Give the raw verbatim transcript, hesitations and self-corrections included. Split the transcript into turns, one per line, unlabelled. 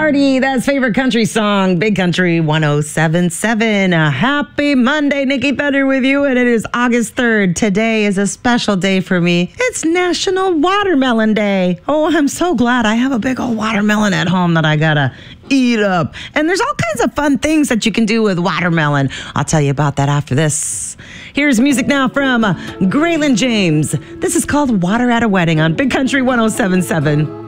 Party, that's favorite country song, Big Country one oh seven point seven. A happy Monday, Nikki Thunder with you, and it is August third. Today is a special day for me. It's National Watermelon Day. Oh, I'm so glad I have a big old watermelon at home that I gotta eat up. And there's all kinds of fun things that you can do with watermelon. I'll tell you about that after this. Here's music now from uh, Graylin James. This is called Water at a Wedding on Big Country one oh seven point seven.